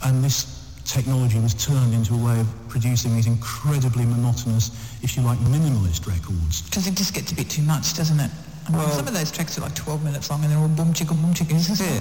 And this technology was turned into a way of producing these incredibly monotonous, if you like, minimalist records. Because it just gets a bit too much, doesn't it? I mean, some of those tracks are like 12 minutes long and they're all boom chicka, isn't it?